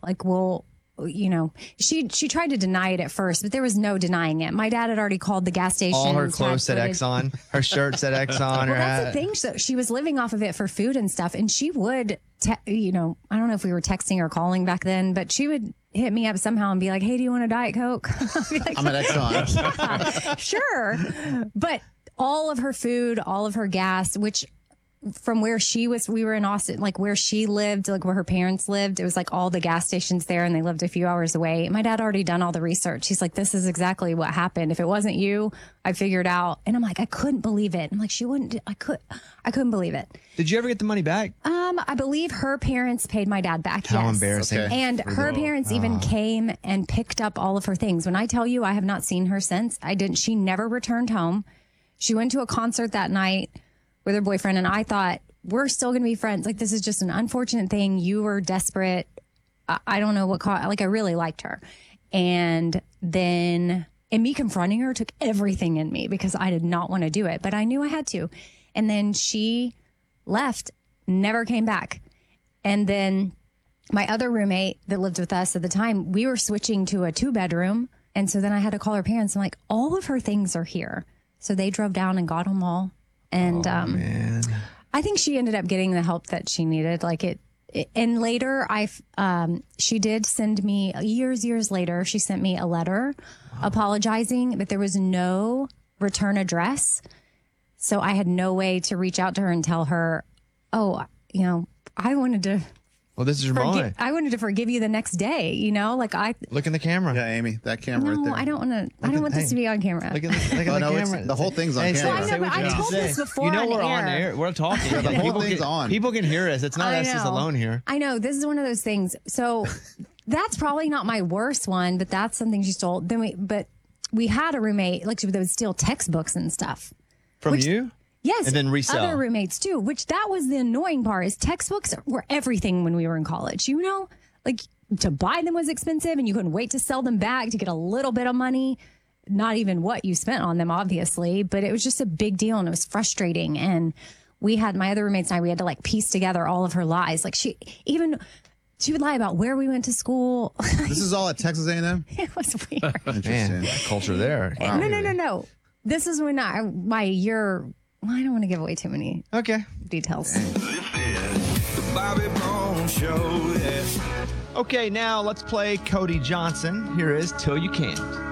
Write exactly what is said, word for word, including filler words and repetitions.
Like, we'll, you know, she she tried to deny it at first, but there was no denying it. My dad had already called the gas station. All her clothes said Exxon. Her shirt said Exxon. Well, her that's hat. the thing. So she was living off of it for food and stuff. And she would, te- you know, I don't know if we were texting or calling back then, but she would hit me up somehow and be like, hey, do you want a Diet Coke? I'd be like, I'm at Exxon. yeah, sure. But all of her food, all of her gas, which from where she was, we were in Austin, like where she lived, like where her parents lived, it was like all the gas stations there, and they lived a few hours away. My dad already done all the research. He's like, this is exactly what happened. If it wasn't you, I figured out. And I'm like, I couldn't believe it. I'm like, she wouldn't, I could, I couldn't believe it. Did you ever get the money back? Um, I believe her parents paid my dad back. How yes. embarrassing. Okay. And her parents even came and picked up all of her things. When I tell you I have not seen her since, I didn't, she never returned home. She went to a concert that night with her boyfriend, and I thought, we're still going to be friends. Like, this is just an unfortunate thing. You were desperate. I, I don't know what caused, like, I really liked her. And then, and me confronting her took everything in me because I did not want to do it, but I knew I had to. And then she left, never came back. And then my other roommate that lived with us at the time, we were switching to a two bedroom. And so then I had to call her parents. I'm like, all of her things are here. So they drove down and got them all. And, Oh, um, man. I think she ended up getting the help that she needed. Like it, it and later I, um, she did send me years, years later, she sent me a letter apologizing, but there was no return address. So I had no way to reach out to her and tell her, oh, you know, I wanted to, Well, this is your forgi- moment. I wanted to forgive you the next day, you know, like I, Look in the camera. Yeah, Amy, that camera right no, there. I don't want to, I at- don't want hey, this to be on camera. Look at the, look at Oh, the no, it's- camera. the whole thing's on Hey, say- camera. Well, I know, say but what I you told say. this before You know on we're on air. air. We're talking. Yeah, the whole people thing's can, on. People can hear us. It's not I us just know. alone here. I know. This is one of those things. So that's probably not my worst one, but that's something she stole. Then we, but we had a roommate, like, that would steal textbooks and stuff. From Which- you? Yes. And then resell. Other roommates too, which that was the annoying part is textbooks were everything when we were in college. You know, like to buy them was expensive and you couldn't wait to sell them back to get a little bit of money. Not even what you spent on them, obviously, but it was just a big deal and it was frustrating. And we had my other roommates and I, we had to like piece together all of her lies. Like she even, she would lie about where we went to school. This is all at Texas A and M? It was weird. Interesting. Man, culture there. No, no, no, no. This is when I, my year, well, I don't want to give away too many Okay. details. The Bobby Bones Show, yeah. Okay, now let's play Cody Johnson. Here is Till You Can't.